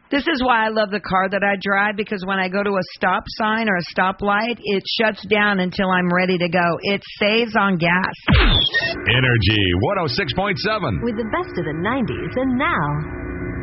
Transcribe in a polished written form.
This is why I love the car that I drive, because when I go to a stop sign or a stoplight, it shuts down until I'm ready to go. It saves on gas. Energy 106.7. With the best of the 90s and now.